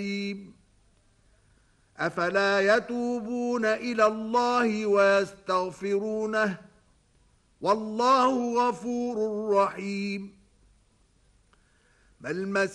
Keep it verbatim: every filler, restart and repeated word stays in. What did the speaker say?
أفلا يتوبون إلى الله ويستغفرونه والله غفور رحيم. ما المسيح